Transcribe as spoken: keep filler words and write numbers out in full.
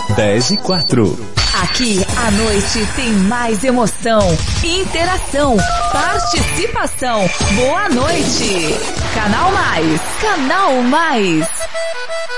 dez e quatro. Aqui a noite tem mais emoção, interação, participação. Boa noite. Canal Mais. Canal Mais.